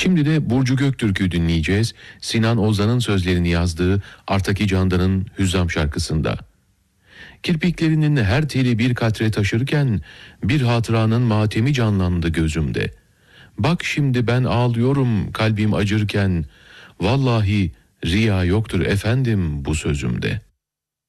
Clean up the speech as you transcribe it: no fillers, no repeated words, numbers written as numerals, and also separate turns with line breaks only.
Şimdi de Burcu Göktürk'ü dinleyeceğiz. Sinan Ozan'ın sözlerini yazdığı Artaki Candan'ın Hüzzam şarkısında. Kirpiklerinin her teli bir katre taşırken bir hatıranın matemi canlandı gözümde. Bak şimdi ben ağlıyorum kalbim acırken, vallahi riya yoktur efendim bu sözümde.